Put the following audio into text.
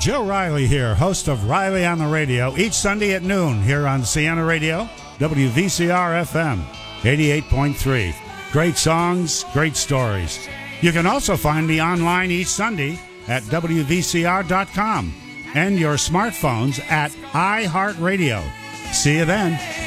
Joe Riley here, host of Riley on the Radio, each Sunday at noon here on Siena Radio, WVCR FM 88.3. Great songs, great stories. You can also find me online each Sunday at WVCR.com and your smartphones at iHeartRadio. See you then.